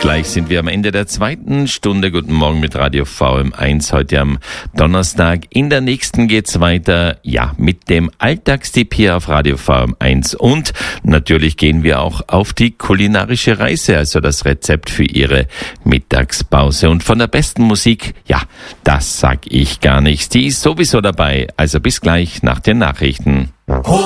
Gleich sind wir am Ende der zweiten Stunde. Guten Morgen mit Radio VM1 heute am Donnerstag. In der nächsten geht's weiter, mit dem Alltagstipp hier auf Radio VM1. Und natürlich gehen wir auch auf die kulinarische Reise, also das Rezept für Ihre Mittagspause. Und von der besten Musik, das sag ich gar nichts. Die ist sowieso dabei. Also bis gleich nach den Nachrichten.